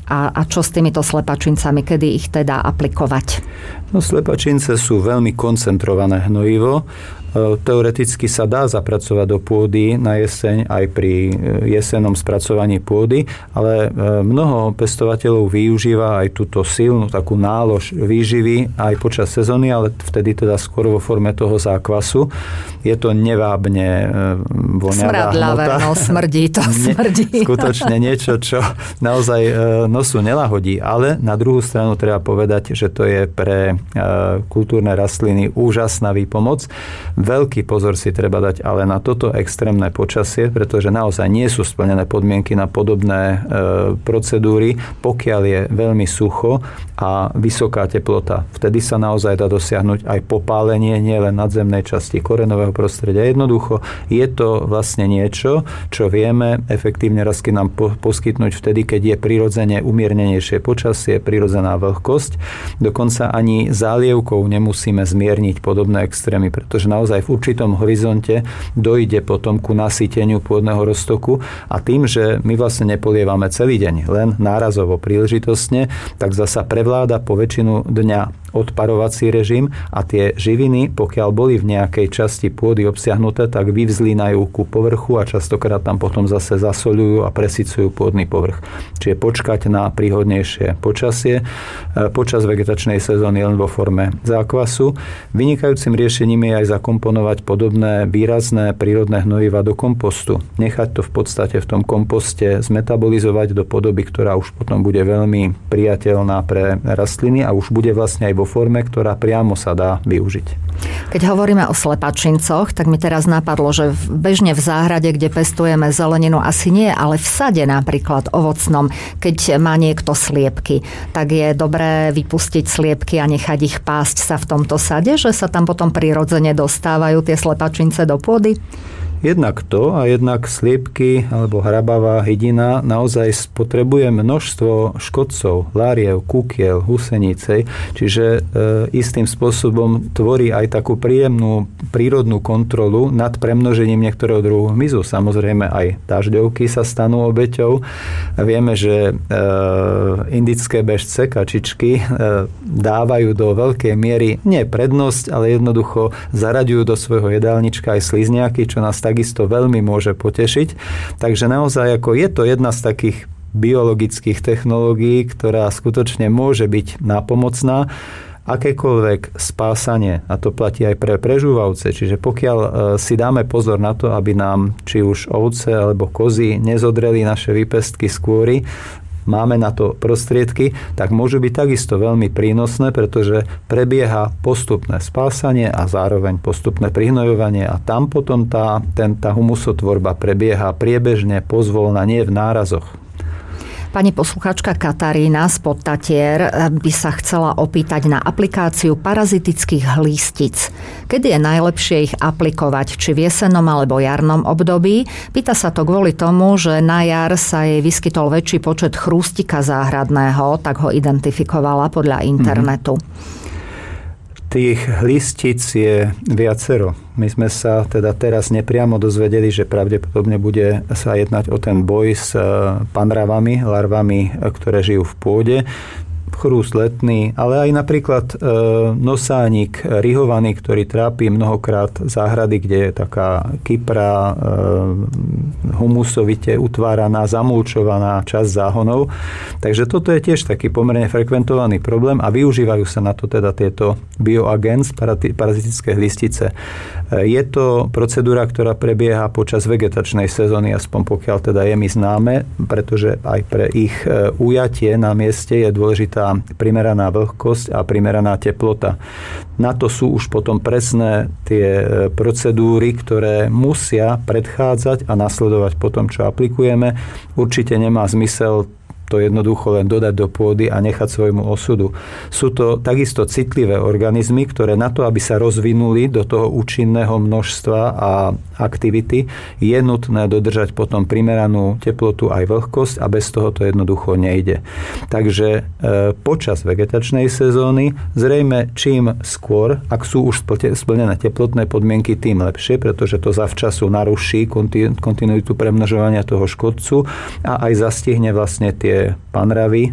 A čo s týmito slepačincami, kedy ich teda aplikovať? No, slepačince sú veľmi koncentrované hnojivo. Teoreticky sa dá zapracovať do pôdy na jeseň aj pri jesennom spracovaní pôdy, ale mnoho pestovateľov využíva aj túto silnú takú nálož výživy aj počas sezóny, ale vtedy teda skôr vo forme toho zákvasu. Je to nevábne voňavá hmota. No, smrdí to, smrdí. Skutočne niečo, čo naozaj nosu nelahodí, ale na druhú stranu treba povedať, že to je pre kultúrne rastliny úžasná výpomoc. Veľký pozor si treba dať ale na toto extrémne počasie, pretože naozaj nie sú splnené podmienky na podobné procedúry, pokiaľ je veľmi sucho a vysoká teplota. Vtedy sa naozaj dá dosiahnuť aj popálenie nielen nadzemnej časti korenového prostredia. Jednoducho je to vlastne niečo, čo vieme efektívne rastlinám poskytnúť vtedy, keď je prirodzene umiernenejšie počasie, prirodzená vlhkosť. Dokonca ani zálievkou nemusíme zmierniť podobné extrémy, pretože naozaj v určitom horizonte dojde potom ku nasýteniu pôdneho roztoku a tým, že my vlastne nepolievame celý deň, len nárazovo príležitostne, tak zasa prevláda po väčšinu dňa odparovací režim a tie živiny, pokiaľ boli v nejakej časti pôdy obsiahnuté, tak vyvzlínajú ku povrchu a častokrát tam potom zase zasoľujú a presycujú pôdny povrch. Čiže počkať na príhodnejšie počasie počas vegetačnej sezóny len vo forme zákvasu. Vynikajúcim riešením je aj zakomponovať podobné výrazné prírodné hnojiva do kompostu. Nechať to v podstate v tom komposte zmetabolizovať do podoby, ktorá už potom bude veľmi priateľná pre rastliny a už bude vlastne aj vo forme, ktorá priamo sa dá využiť. Keď hovoríme o slepačincoch, tak mi teraz napadlo, že bežne v záhrade, kde pestujeme zeleninu, asi nie, ale v sade napríklad ovocnom, keď má niekto sliepky, tak je dobré vypustiť sliepky a nechať ich pásť sa v tomto sade, že sa tam potom prirodzene dostávajú tie slepačince do pôdy? Jednak to a jednak sliepky alebo hrabavá hydina naozaj spotrebuje množstvo škodcov, láriev, kúkiel, husenicej, čiže istým spôsobom tvorí aj takú príjemnú prírodnú kontrolu nad premnožením niektorého druhu hmyzu. Samozrejme aj dažďovky sa stanú obeťou. Vieme, že indické bežce, kačičky dávajú do veľkej miery nie prednosť, ale jednoducho zaraďujú do svojho jedálnička aj slizniaky, čo nás takisto veľmi môže potešiť. Takže naozaj ako je to jedna z takých biologických technológií, ktorá skutočne môže byť nápomocná. Akékoľvek spásanie, a to platí aj pre prežúvavce, čiže pokiaľ si dáme pozor na to, aby nám či už ovce alebo kozy nezodreli naše výpestky skôry, máme na to prostriedky, tak môžu byť takisto veľmi prínosné, pretože prebieha postupné spásanie a zároveň postupné prihnojovanie a tam potom tá humusotvorba prebieha priebežne, pozvolna, nie v nárazoch. Pani poslucháčka Katarína z Podtatier by sa chcela opýtať na aplikáciu parazitických hlistic. Kedy je najlepšie ich aplikovať, či v jesennom alebo jarnom období? Pýta sa to kvôli tomu, že na jar sa jej vyskytol väčší počet chrústika záhradného, tak ho identifikovala podľa internetu. Tých hlistic je viacero. My sme sa teda teraz nepriamo dozvedeli, že pravdepodobne bude sa jednať o ten boj s panravami, larvami, ktoré žijú v pôde. Chrúst letný, ale aj napríklad nosánik rihovaný, ktorý trápi mnohokrát záhrady, kde je taká kypra, humusovite utváraná, zamulčovaná časť záhonov. Takže toto je tiež taký pomerne frekventovaný problém a využívajú sa na to teda tieto bioagens, parazitické hlistice. Je to procedúra, ktorá prebieha počas vegetačnej sezóny, aspoň pokiaľ teda je mi známe, pretože aj pre ich ujatie na mieste je dôležitá primeraná vlhkosť a primeraná teplota. Na to sú už potom presné tie procedúry, ktoré musia predchádzať a nasledovať po tom, čo aplikujeme. Určite nemá zmysel to jednoducho len dodať do pôdy a nechať svojmu osudu. Sú to takisto citlivé organizmy, ktoré na to, aby sa rozvinuli do toho účinného množstva a aktivity, je nutné dodržať potom primeranú teplotu aj vlhkosť a bez toho to jednoducho nejde. Takže počas vegetačnej sezóny zrejme čím skôr, ak sú už splnené teplotné podmienky, tým lepšie, pretože to zavčasu naruší kontinuitu premnožovania toho škodcu a aj zastihne vlastne tie panravy